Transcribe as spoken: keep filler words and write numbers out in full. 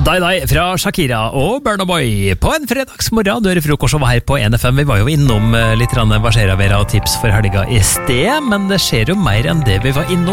Die Die fra Shakira og Burna Boy på en fredagsmorgen. Du hører frokost over her på N F M. Vi var jo innom litt Varsera Vera og tips for helga i sted, men det skjer jo mer enn det vi var innom.